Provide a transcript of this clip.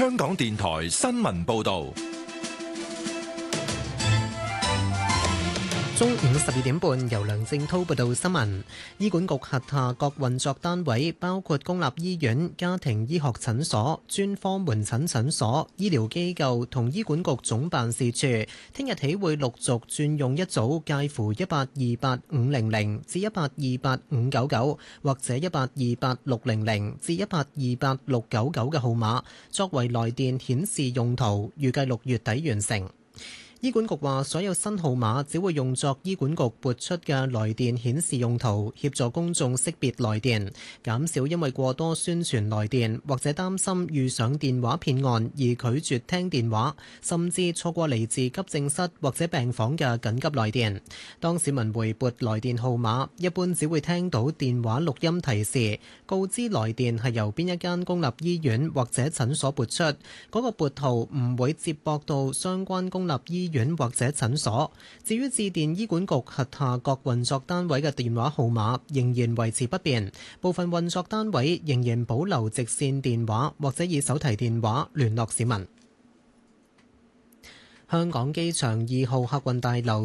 香港電台新聞報道。 中午12點半，由梁正滔報道新聞。醫管局轄下各運作單位，包括公立醫院、家庭醫學診所、專科門診診所、醫療機構同醫管局總辦事處，聽日起會陸續轉用一組介乎1828500至1828599或者1828600至1828699嘅號碼，作為來電顯示用途，預計6月底完成。醫管局話，所有新號碼只會用作醫管局撥出嘅來電顯示用途，協助公眾識別來電，減少因為過多宣傳來電或者擔心遇上電話騙案而拒絕聽電話，甚至錯過嚟自急症室或者病房嘅緊急來電。當市民回撥來電號碼，一般只會聽到電話錄音提示，告知來電係由邊一間公立醫院或者診所撥出，嗰個撥號唔會接駁到相關公立醫院或者診所。至於致電醫管局轄下各運作單位嘅電話號碼仍然維持不變，部分運作單位仍然保留直線電話或者以手提電話聯絡市民。香港機場2號客運大樓